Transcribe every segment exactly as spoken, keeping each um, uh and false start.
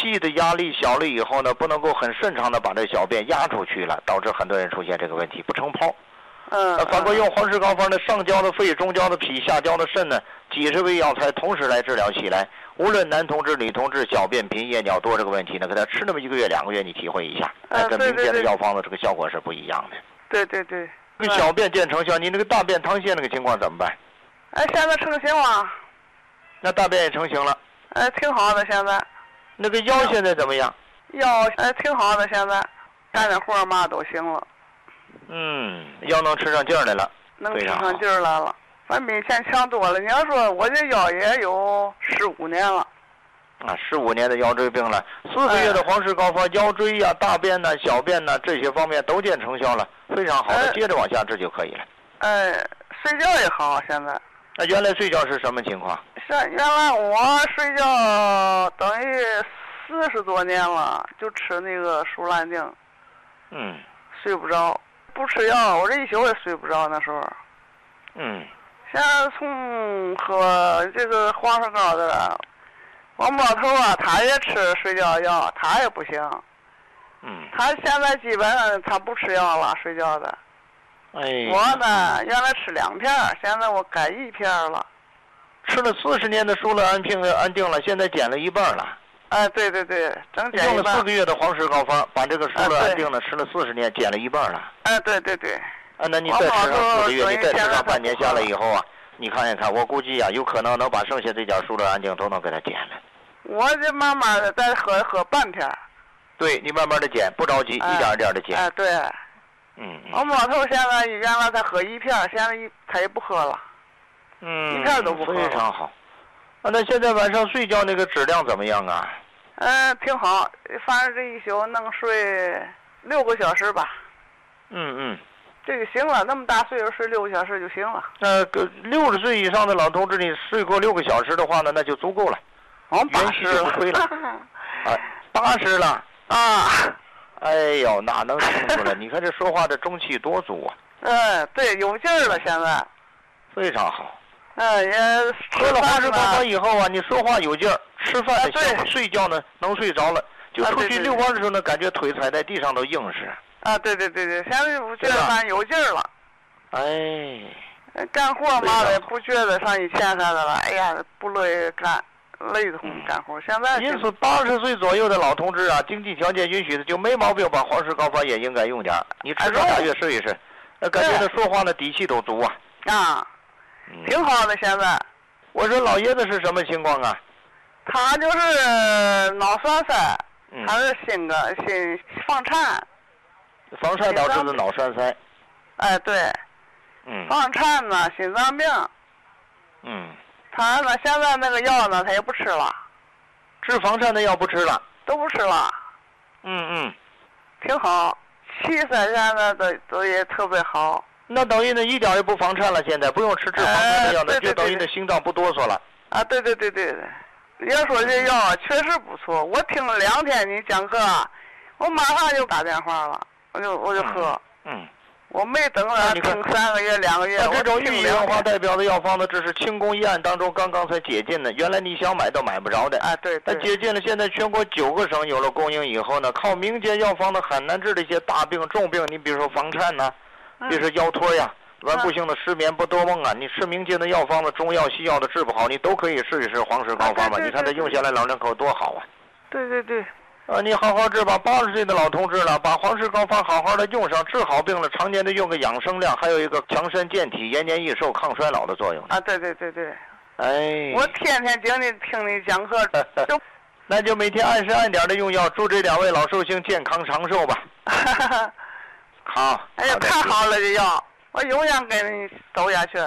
气的压力小了以后呢，不能够很顺畅的把这小便压出去了，导致很多人出现这个问题，不成泡。 嗯， 反过用黄石膏方的上焦的肺、中焦的脾、下焦的肾呢，几十味药材同时来治疗起来，无论男同志、女同志，小便频、夜尿多这个问题呢，给他吃那么一个月、两个月，你体会一下， 嗯、 跟民间的药方的这个效果是不一样的。 对对对。 那小便见成效，你那个大便溏泻那个情况怎么办？ 哎，现在成型了。 那大便也成型了。 哎，挺好的，现在。 那个腰现在怎么样？ 腰哎，挺好的，现在干点活嘛都行了。 嗯，腰能吃上劲儿来了。 能吃上劲儿来了，反正比以前强多了。你要说我这腰也有十五年了。 啊，十五年的腰椎病了，四个月的黄石膏方，腰椎呀、大便呐、小便呐这些方面都见成效了，非常好的，接着往下治就可以了。 哎，睡觉也好，现在。 那原来睡觉是什么情况？ 是原来我睡觉等于四十多年了，就吃那个舒兰定。 嗯。 睡不着，不吃药，我这一宿也睡不着那时候。 嗯。 现在从喝这个黄石膏的了。我老头啊，他也吃睡觉药，他也不行。 嗯。 他现在基本上他不吃药了，睡觉的。 哎。 我呢，原来吃两片，现在我改一片了。 吃了四十年的舒乐安定安定了，现在减了一半了。 哎，对对对，整减一半。 用了四个月的黄石膏方，把这个舒乐安定呢吃了四十年，减了一半了。 哎，对对对。 啊，那你再吃上四个月，你再吃上半年下来以后啊。你看一看，我估计呀、啊，有可能能把剩下这点舒乐安定都能给它减了。 我这慢慢的再喝喝半片。 对，你慢慢的减，不着急， 哎、 一点一点的减。 哎，对。 嗯。 我老头现在原来他喝一片，现在一他也不喝了。 嗯。 一片都不喝了。 非常好。啊，那现在晚上睡觉那个质量怎么样啊？ 嗯，挺好，反正这一宿能睡六个小时吧。 嗯嗯。 这个行了，那么大岁数睡六个小时就行了。 那个六十岁以上的老同志，你睡过六个小时的话呢，那就足够了。 哦，八十了。 亏了。啊，八十了啊！ 哎呦，哪能听出来？你看这说话的中气多足啊！ 嗯，对，有劲儿了，现在。 非常好。 嗯，也喝了黄石膏方以后啊，你说话有劲儿，吃饭的香， 啊、 睡觉呢能睡着了，就出去遛弯的时候呢，感觉腿踩在地上都硬实。 啊，对对对对，现在我觉得咱有劲儿了。 哎。 干活嘛的不觉得像以前似的了，哎呀，不乐意干，累得慌干活。现在因此，八十岁左右的老同志啊，经济条件允许的就没毛病，把黄石膏方也应该用点。你吃上俩月试一试，那感觉他说话的底气都足啊。 啊。挺好的，现在。 我说老爷子是什么情况啊？ 他就是脑栓塞， 嗯、 他是心个心房颤。 房颤导致的脑栓塞。 哎，对。 嗯。 房颤呢，心脏病。 嗯。 他呢，现在那个药呢，他也不吃了。 治房颤的药不吃了。 都不吃了。 嗯嗯。 挺好，气色现在都都也特别好。 那等于呢一点也不房颤了，现在不用吃治房颤的药，那就等于那心脏不哆嗦了。 啊，对对对对对，要说这药确实不错，我听了两天你讲课，我马上就打电话了，我就我就喝。 嗯。 我没等了听三个月两个月。 这种寓意文化代表的药方呢，这是轻工议案当中刚刚才解禁的，原来你想买都买不着的。 啊，对。 那解禁了，现在全国九个省有了供应以后呢，靠民间药方的很难治的一些大病重病，你比如说房颤呐。比如说腰托呀，顽固性的失眠不多梦啊，你吃民间的药方的中药西药的治不好，你都可以试一试黄石膏方嘛。你看他用下来老两口多好啊。 对对对。 啊，你好好治吧，八十岁的老同志了，把黄石膏方好好的用上，治好病了，常年的用个养生量，还有一个强身健体、延年益寿、抗衰老的作用。 啊，对对对对。 哎。 我天天听你听你讲课，就那就每天按时按点的用药，祝这两位老寿星健康长寿吧。好， 哎呀，太好了这药，我永远给你走下去。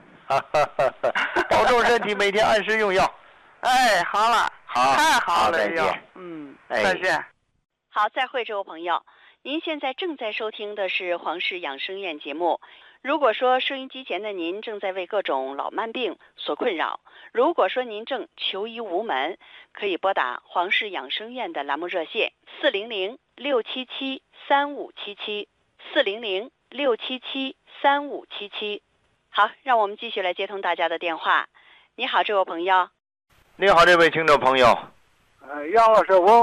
保重身体，每天按时用药。 哎，好了， 好， 太好了， 再见。 嗯， 再见。 好，再会，这位朋友，您现在正在收听的是黄氏养生院节目。如果说收音机前的您正在为各种老慢病所困扰，如果说您正求医无门，可以拨打黄氏养生院的栏目热线四零零六七七三五七七。四零零六七七三五七七，好，让我们继续来接通大家的电话。你好，这位朋友。 你好，这位听众朋友。 呃，杨老师，我